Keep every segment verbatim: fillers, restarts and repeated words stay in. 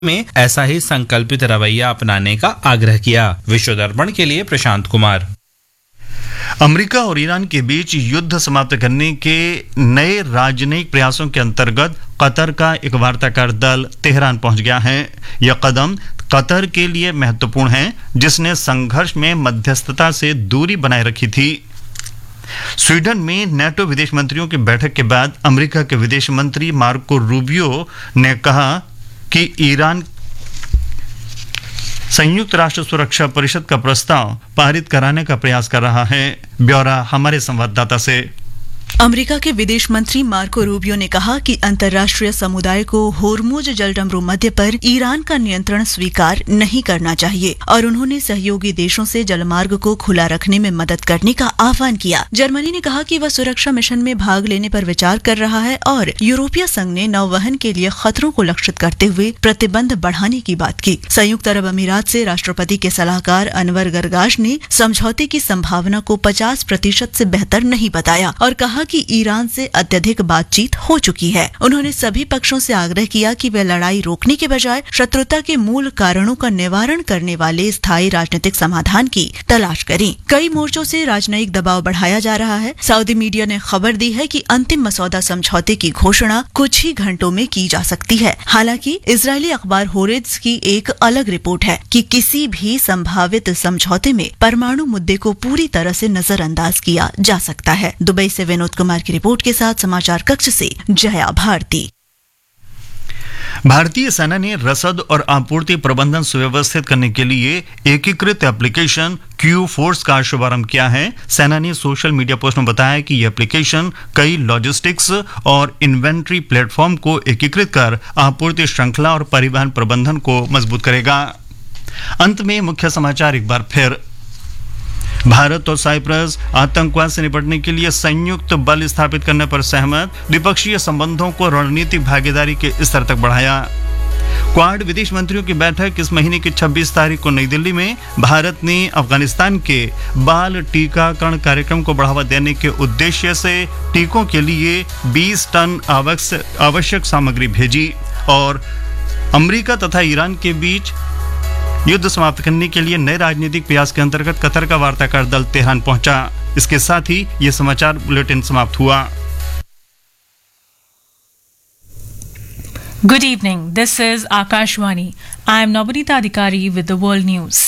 में ऐसा ही संकल्पित रवैया अपनाने का आग्रह किया। विश्व दर्पण के लिए प्रशांत कुमार। अमेरिका और ईरान के बीच युद्ध समाप्त करने के नए राजनयिक प्रयासों के अंतर्गत कतर का एक वार्ताकार दल तेहरान पहुंच गया है। यह कदम कतर के लिए महत्वपूर्ण है, जिसने संघर्ष में मध्यस्थता से दूरी बनाए रखी थी। स्वीडन में नेटो विदेश मंत्रियों की बैठक के बाद अमेरिका के विदेश मंत्री मार्को रूबियो ने कहा कि ईरान संयुक्त राष्ट्र सुरक्षा परिषद का प्रस्ताव पारित कराने का प्रयास कर रहा है। ब्यौरा हमारे संवाददाता से। अमेरिका के विदेश मंत्री मार्को रूबियो ने कहा कि अंतर्राष्ट्रीय समुदाय को होर्मुज जलडमरू मध्य पर ईरान का नियंत्रण स्वीकार नहीं करना चाहिए और उन्होंने सहयोगी देशों से जलमार्ग को खुला रखने में मदद करने का आह्वान किया। जर्मनी ने कहा कि वह सुरक्षा मिशन में भाग लेने पर विचार कर रहा है और यूरोपीय संघ ने नौवहन के लिए खतरों को लक्षित करते हुए प्रतिबंध बढ़ाने की बात की। संयुक्त अरब अमीरात से राष्ट्रपति के सलाहकार अनवर गरगाश ने समझौते की संभावना को पचास प्रतिशत से बेहतर नहीं बताया और कहा कि ईरान से अत्यधिक बातचीत हो चुकी है। उन्होंने सभी पक्षों से आग्रह किया कि वे लड़ाई रोकने के बजाय शत्रुता के मूल कारणों का निवारण करने वाले स्थायी राजनीतिक समाधान की तलाश करें। कई मोर्चों से राजनयिक दबाव बढ़ाया जा रहा है। सऊदी मीडिया ने खबर दी है कि अंतिम मसौदा समझौते की घोषणा कुछ ही घंटों में की जा सकती है। हालांकि इजरायली अखबार होरेट्ज की एक अलग रिपोर्ट है कि किसी भी संभावित समझौते में परमाणु मुद्दे को पूरी तरह से नजरअंदाज किया जा सकता है। दुबई से विनोद कुमार की रिपोर्ट के साथ समाचार कक्ष से जया भारती। भारतीय सेना ने रसद और आपूर्ति प्रबंधन सुव्यवस्थित करने के लिए एकीकृत एप्लीकेशन क्यू फोर्स का शुभारंभ किया है। सेना ने सोशल मीडिया पोस्ट में बताया कि यह एप्लीकेशन कई लॉजिस्टिक्स और इन्वेंट्री प्लेटफॉर्म को एकीकृत कर आपूर्ति श्रृंखला और परिवहन प्रबंधन को मजबूत करेगा। अंत में मुख्य समाचार एक बार फिर। भारत और साइप्रस आतंकवाद से निपटने के लिए संयुक्त बल स्थापित करने पर सहमत। द्विपक्षीय संबंधों को रणनीतिक भागीदारी के स्तर तक बढ़ाया। क्वाड विदेश मंत्रियों की बैठक इस महीने की छब्बीस तारीख को नई दिल्ली में। भारत ने अफगानिस्तान के बाल टीकाकरण कार्यक्रम को बढ़ावा देने के उद्देश्य से टीकों के लिए बीस टन आवश्यक सामग्री भेजी। और अमेरिका तथा ईरान के बीच युद्ध समाप्त करने के लिए नए राजनीतिक प्रयास के अंतर्गत कतर का वार्ताकार दल तेहरान पहुंचा। इसके साथ ही यह समाचार बुलेटिन समाप्त हुआ। Good evening. This is Akashwani. I am Nobinita Adhikari with the World News.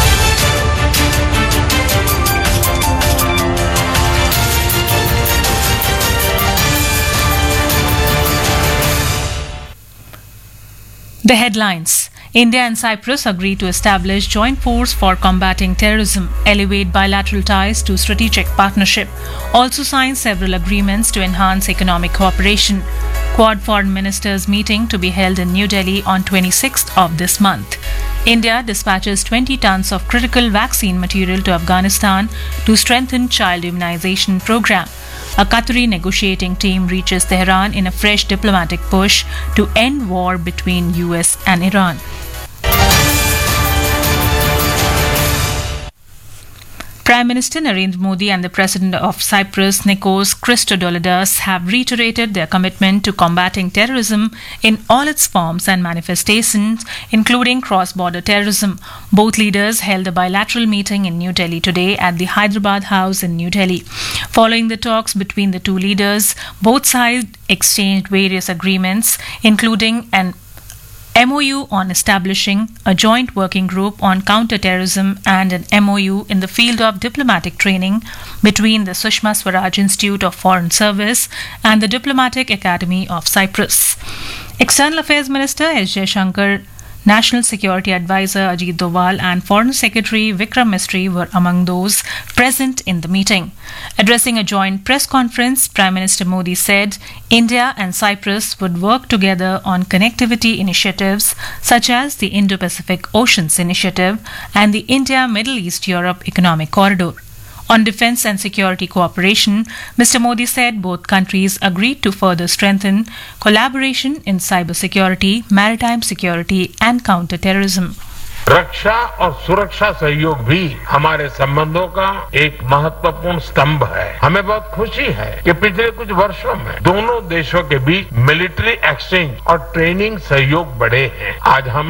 The headlines. India and Cyprus agree to establish joint force for combating terrorism, elevate bilateral ties to strategic partnership, also sign several agreements to enhance economic cooperation. Quad foreign ministers meeting to be held in New Delhi on twenty-sixth of this month. India dispatches twenty tons of critical vaccine material to Afghanistan to strengthen child immunization program. A Qatari negotiating team reaches Tehran in a fresh diplomatic push to end war between U S and Iran. Prime Minister Narendra Modi and the President of Cyprus, Nikos Christodoulides, have reiterated their commitment to combating terrorism in all its forms and manifestations, including cross-border terrorism. Both leaders held a bilateral meeting in New Delhi today at the Hyderabad House in New Delhi. Following the talks between the two leaders, both sides exchanged various agreements, including an M O U on establishing a joint working group on counter-terrorism and an M O U in the field of diplomatic training between the Sushma Swaraj Institute of Foreign Service and the Diplomatic Academy of Cyprus. External Affairs Minister S. Jaishankar, National Security Advisor Ajit Doval and Foreign Secretary Vikram Misri were among those present in the meeting. Addressing a joint press conference, Prime Minister Modi said India and Cyprus would work together on connectivity initiatives such as the Indo-Pacific Oceans Initiative and the India-Middle East-Europe Economic Corridor. On defence and security cooperation, Mister Modi said both countries agreed to further strengthen collaboration in cybersecurity, maritime security and counter-terrorism. रक्षा और सुरक्षा सहयोग भी हमारे संबंधों का एक महत्वपूर्ण स्तंभ है। हमें बहुत खुशी है कि पिछले कुछ वर्षों में दोनों देशों के बीच मिलिट्री एक्सचेंज और ट्रेनिंग सहयोग बढ़े हैं। आज हम